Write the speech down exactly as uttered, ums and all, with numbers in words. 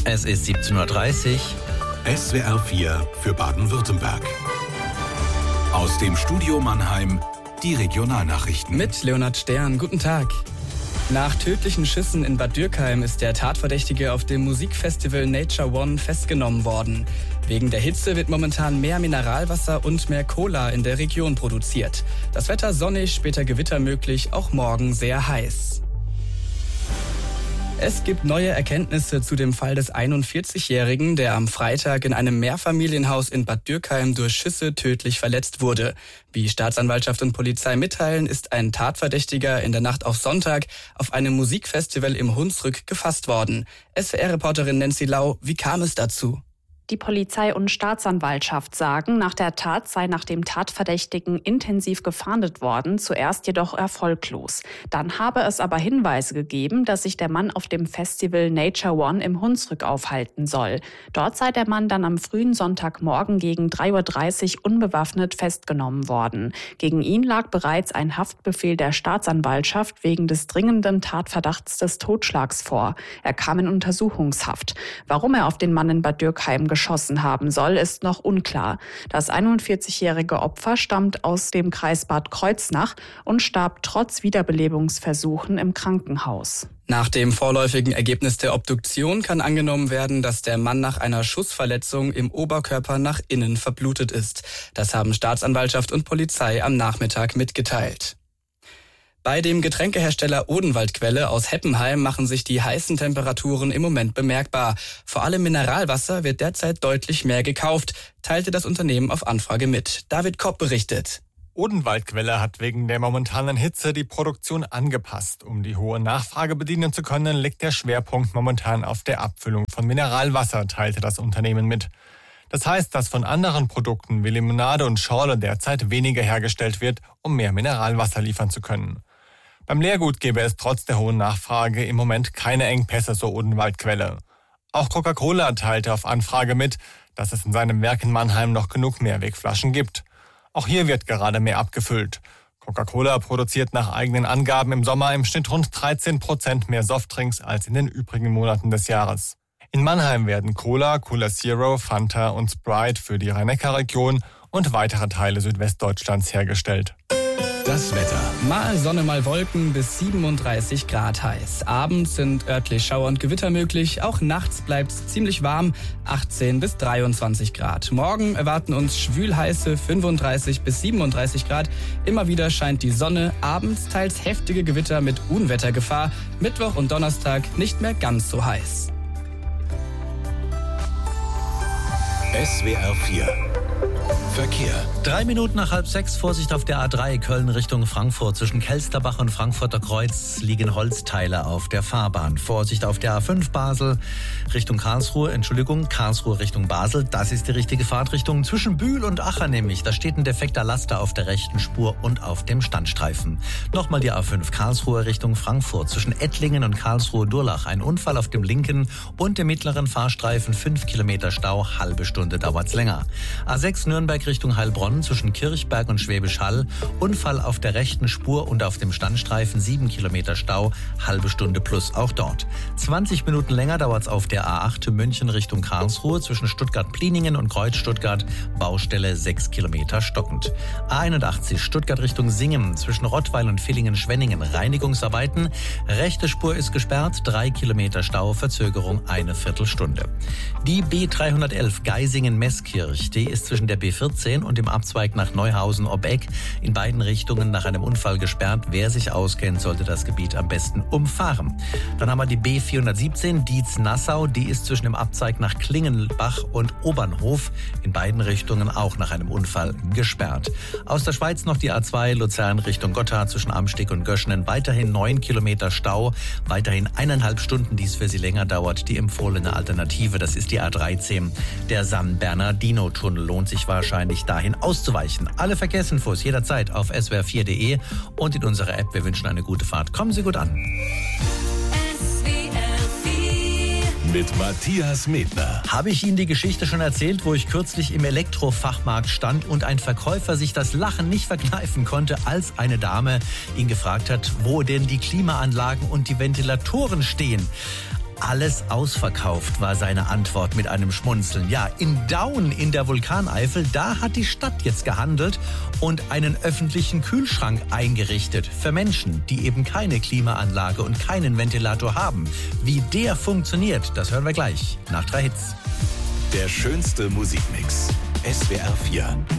Es ist siebzehn Uhr dreißig. S W R vier für Baden-Württemberg. Aus dem Studio Mannheim die Regionalnachrichten. Mit Leonhard Stern, guten Tag. Nach tödlichen Schüssen in Bad Dürkheim ist der Tatverdächtige auf dem Musikfestival Nature One festgenommen worden. Wegen der Hitze wird momentan mehr Mineralwasser und mehr Cola in der Region produziert. Das Wetter sonnig, später Gewitter möglich, auch morgen sehr heiß. Es gibt neue Erkenntnisse zu dem Fall des einundvierzigjährigen, der am Freitag in einem Mehrfamilienhaus in Bad Dürkheim durch Schüsse tödlich verletzt wurde. Wie Staatsanwaltschaft und Polizei mitteilen, ist ein Tatverdächtiger in der Nacht auf Sonntag auf einem Musikfestival im Hunsrück gefasst worden. S W R-Reporterin Nancy Lau, wie kam es dazu? Die Polizei und Staatsanwaltschaft sagen, nach der Tat sei nach dem Tatverdächtigen intensiv gefahndet worden, zuerst jedoch erfolglos. Dann habe es aber Hinweise gegeben, dass sich der Mann auf dem Festival Nature One im Hunsrück aufhalten soll. Dort sei der Mann dann am frühen Sonntagmorgen gegen drei Uhr dreißig unbewaffnet festgenommen worden. Gegen ihn lag bereits ein Haftbefehl der Staatsanwaltschaft wegen des dringenden Tatverdachts des Totschlags vor. Er kam in Untersuchungshaft. Warum er auf den Mann in Bad Dürkheim geschossen haben soll, ist noch unklar. Das einundvierzigjährige Opfer stammt aus dem Kreis Bad Kreuznach und starb trotz Wiederbelebungsversuchen im Krankenhaus. Nach dem vorläufigen Ergebnis der Obduktion kann angenommen werden, dass der Mann nach einer Schussverletzung im Oberkörper nach innen verblutet ist. Das haben Staatsanwaltschaft und Polizei am Nachmittag mitgeteilt. Bei dem Getränkehersteller Odenwaldquelle aus Heppenheim machen sich die heißen Temperaturen im Moment bemerkbar. Vor allem Mineralwasser wird derzeit deutlich mehr gekauft, teilte das Unternehmen auf Anfrage mit. David Kopp berichtet. Odenwaldquelle hat wegen der momentanen Hitze die Produktion angepasst. Um die hohe Nachfrage bedienen zu können, liegt der Schwerpunkt momentan auf der Abfüllung von Mineralwasser, teilte das Unternehmen mit. Das heißt, dass von anderen Produkten wie Limonade und Schorle derzeit weniger hergestellt wird, um mehr Mineralwasser liefern zu können. Beim Leergut gäbe es trotz der hohen Nachfrage im Moment keine Engpässe, so Odenwaldquelle. Auch Coca-Cola teilte auf Anfrage mit, dass es in seinem Werk in Mannheim noch genug Mehrwegflaschen gibt. Auch hier wird gerade mehr abgefüllt. Coca-Cola produziert nach eigenen Angaben im Sommer im Schnitt rund dreizehn Prozent mehr Softdrinks als in den übrigen Monaten des Jahres. In Mannheim werden Cola, Cola Zero, Fanta und Sprite für die Rhein-Neckar-Region und weitere Teile Südwestdeutschlands hergestellt. Das Wetter. Mal Sonne, mal Wolken, bis siebenunddreißig Grad heiß. Abends sind örtlich Schauer und Gewitter möglich. Auch nachts bleibt es ziemlich warm, achtzehn bis dreiundzwanzig Grad. Morgen erwarten uns schwülheiße fünfunddreißig bis siebenunddreißig Grad. Immer wieder scheint die Sonne. Abends teils heftige Gewitter mit Unwettergefahr. Mittwoch und Donnerstag nicht mehr ganz so heiß. S W R vier Verkehr. Drei Minuten nach halb sechs, Vorsicht auf der A drei, Köln Richtung Frankfurt. Zwischen Kelsterbach und Frankfurter Kreuz liegen Holzteile auf der Fahrbahn. Vorsicht auf der A fünf, Basel Richtung Karlsruhe, Entschuldigung, Karlsruhe Richtung Basel. Das ist die richtige Fahrtrichtung. Zwischen Bühl und Acher nämlich, da steht ein defekter Laster auf der rechten Spur und auf dem Standstreifen. Nochmal die A fünf, Karlsruhe Richtung Frankfurt. Zwischen Ettlingen und Karlsruhe-Durlach ein Unfall auf dem linken und dem mittleren Fahrstreifen. Fünf Kilometer Stau, halbe Stunde dauert's länger. A sechs, Nürnberg Richtung Heilbronn zwischen Kirchberg und Schwäbisch Hall. Unfall auf der rechten Spur und auf dem Standstreifen, sieben Kilometer Stau, halbe Stunde plus auch dort. zwanzig Minuten länger dauert's auf der A acht München Richtung Karlsruhe zwischen Stuttgart-Pliningen und Kreuz-Stuttgart, Baustelle sechs Kilometer stockend. A einundachtzig Stuttgart Richtung Singen zwischen Rottweil und Villingen-Schwenningen, Reinigungsarbeiten. Rechte Spur ist gesperrt, drei Kilometer Stau, Verzögerung eine Viertelstunde. Die B dreihundertelf Geisingen-Meßkirch, die ist zwischen der B vierzehn und dem Abzweig nach Neuhausen-Obbeck in beiden Richtungen nach einem Unfall gesperrt. Wer sich auskennt, sollte das Gebiet am besten umfahren. Dann haben wir die B vierhundertsiebzehn Dietz-Nassau. Die ist zwischen dem Abzweig nach Klingenbach und Obernhof in beiden Richtungen auch nach einem Unfall gesperrt. Aus der Schweiz noch die A zwei Luzern Richtung Gotthard zwischen Amsteg und Göschenen. Weiterhin neun Kilometer Stau, weiterhin eineinhalb Stunden, die es für Sie länger dauert. Die empfohlene Alternative, das ist die A dreizehn. Der San Bernardino-Tunnel lohnt sich wahrscheinlich dahin auszuweichen. Alle Verkehrsinfos jederzeit auf s w r vier punkt d e und in unserer App. Wir wünschen eine gute Fahrt. Kommen Sie gut an. S W R vier mit Matthias Medner. Habe ich Ihnen die Geschichte schon erzählt, wo ich kürzlich im Elektrofachmarkt stand und ein Verkäufer sich das Lachen nicht verkneifen konnte, als eine Dame ihn gefragt hat, wo denn die Klimaanlagen und die Ventilatoren stehen. Alles ausverkauft, war seine Antwort mit einem Schmunzeln. Ja, in Daun in der Vulkaneifel, da hat die Stadt jetzt gehandelt und einen öffentlichen Kühlschrank eingerichtet für Menschen, die eben keine Klimaanlage und keinen Ventilator haben. Wie der funktioniert, das hören wir gleich nach drei Hits. Der schönste Musikmix. S W R vier.